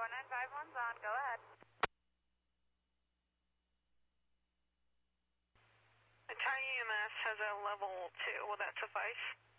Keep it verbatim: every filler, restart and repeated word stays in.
nine five one's on, go ahead. The Thai E M S has a level two, will that suffice?